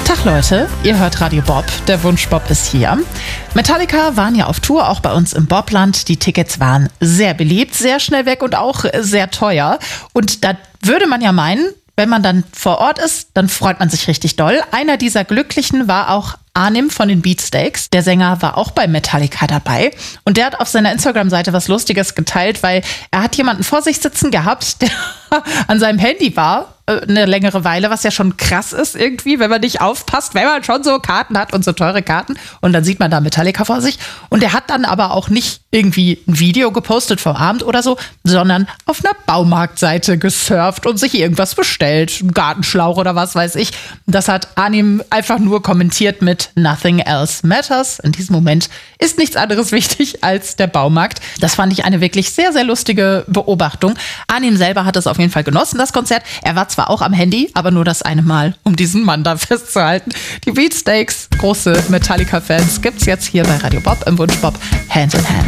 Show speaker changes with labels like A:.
A: Tag Leute, ihr hört Radio Bob, der Wunsch-Bob ist hier. Metallica waren ja auf Tour, auch bei uns im Bobland. Die Tickets waren sehr beliebt, sehr schnell weg und auch sehr teuer. Und da würde man ja meinen, wenn man dann vor Ort ist, dann freut man sich richtig doll. Einer dieser Glücklichen war auch Arnim von den Beatsteaks. Der Sänger war auch bei Metallica dabei. Und der hat auf seiner Instagram-Seite was Lustiges geteilt, weil er hat jemanden vor sich sitzen gehabt, der an seinem Handy war eine längere Weile, was ja schon krass ist irgendwie, wenn man nicht aufpasst, wenn man schon so Karten hat und so teure Karten und dann sieht man da Metallica vor sich und der hat dann aber auch nicht irgendwie ein Video gepostet vom Abend oder so, sondern auf einer Baumarktseite gesurft und sich irgendwas bestellt, einen Gartenschlauch oder was weiß ich. Das hat Arnim einfach nur kommentiert mit Nothing else matters. In diesem Moment ist nichts anderes wichtig als der Baumarkt. Das fand ich eine wirklich sehr, sehr lustige Beobachtung. Arnim selber hat es auf jeden Fall genossen, das Konzert. Er war zwar auch am Handy, aber nur das eine Mal, um diesen Mann da festzuhalten. Die Beatsteaks, große Metallica-Fans, gibt's jetzt hier bei Radio Bob im Wunsch Bob Hand in Hand.